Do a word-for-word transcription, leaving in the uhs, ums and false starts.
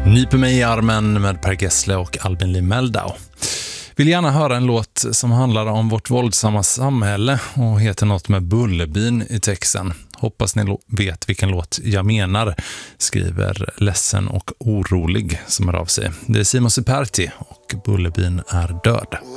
Nyper mig i armen med Per Gessle och Albin Lee Meldau. Vill gärna höra en låt som handlar om vårt våldsamma samhälle och heter något med Bullerbyn i texten. Hoppas ni lo- vet vilken låt jag menar, skriver Ledsen och orolig som är av sig. Det är Simon Siperti och Bullerbyn är död.